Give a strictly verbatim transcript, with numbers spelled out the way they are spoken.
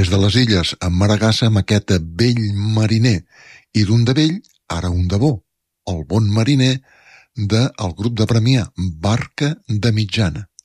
Des de les Illes amb Maragassa, maqueta Vell Mariner, i d'un de vell, ara un de bo, el Bon Mariner, del grup de Premià, Barca de Mitjana.